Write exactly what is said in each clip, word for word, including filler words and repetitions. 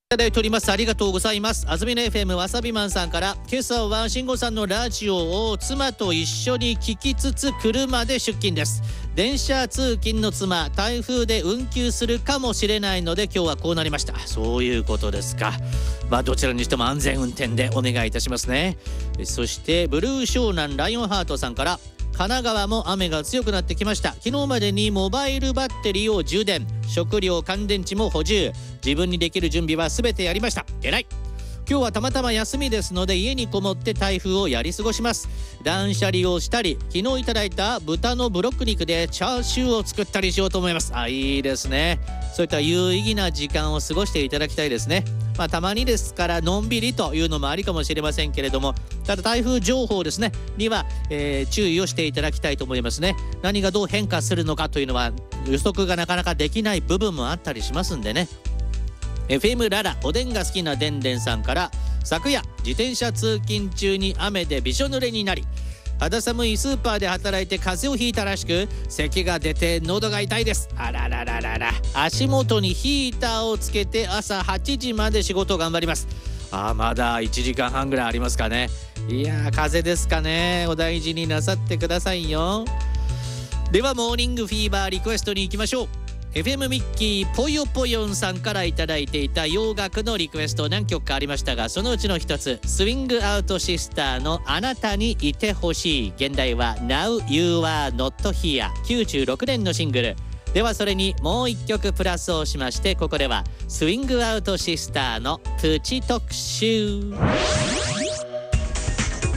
いただいております。ありがとうございます。安住の エフエム わさびマンさんから、今朝は慎吾さんのラジオを妻と一緒に聞きつつ車で出勤です。電車通勤の妻、台風で運休するかもしれないので今日はこうなりました。そういうことですか。まあどちらにしても安全運転でお願いいたしますね。そしてブルー湘南ライオンハートさんから、神奈川も雨が強くなってきました。昨日までにモバイルバッテリーを充電、食料乾電池も補充、自分にできる準備は全てやりました。偉い。今日はたまたま休みですので家にこもって台風をやり過ごします。断捨離をしたり、昨日いただいた豚のブロック肉でチャーシューを作ったりしようと思います。あ、いいですね。そういった有意義な時間を過ごしていただきたいですね。まあたまにですからのんびりというのもありかもしれませんけれども、ただ台風情報ですねには、えー、注意をしていただきたいと思いますね。何がどう変化するのかというのは予測がなかなかできない部分もあったりしますんでね。エフエム ララおでんが好きなでんでんさんから、昨夜自転車通勤中に雨でびしょ濡れになり、肌寒いスーパーで働いて風邪をひいたらしく、咳が出て喉が痛いです。あららららら。足元にヒーターをつけて朝はちじまで仕事を頑張ります。あ、まだいちじかんはんぐらいありますかね。いやー、風邪ですかね。お大事になさってくださいよ。ではモーニングフィーバーリクエストに行きましょう。エフエム ミッキーぽよぽよんさんからいただいていた洋楽のリクエスト何曲かありましたが、そのうちの一つ、スイングアウトシスターのあなたにいてほしい、現代は Now You Are Not Here、 きゅうじゅうろくねんのシングルでは、それにもう一曲プラスをしまして、ここではスイングアウトシスターのプチ特集。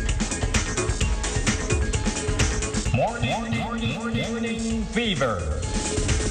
Morning Fever